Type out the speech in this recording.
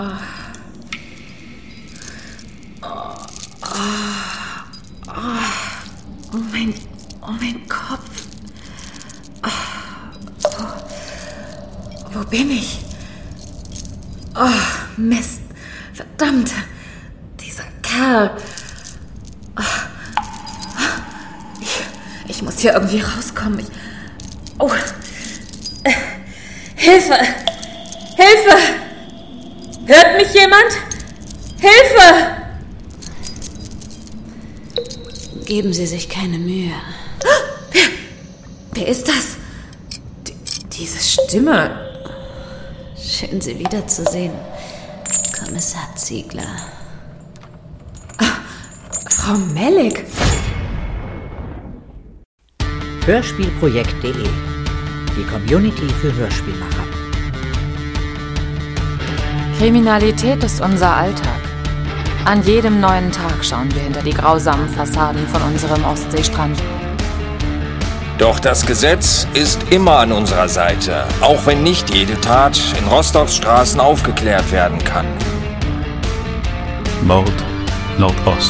Oh mein Kopf. Wo bin ich? Oh, Mist. Verdammt. Dieser Kerl. Ich muss hier irgendwie rauskommen. Hilfe! Hilfe! Hört mich jemand? Hilfe! Geben Sie sich keine Mühe. Wer ist das? Diese Stimme. Schön, Sie wiederzusehen, Kommissar Ziegler. Frau Mellig. Hörspielprojekt.de, die Community für Hörspielmacher. Kriminalität ist unser Alltag. An jedem neuen Tag schauen wir hinter die grausamen Fassaden von unserem Ostseestrand. Doch das Gesetz ist immer an unserer Seite, auch wenn nicht jede Tat in Rostocks Straßen aufgeklärt werden kann. Mord Nordost.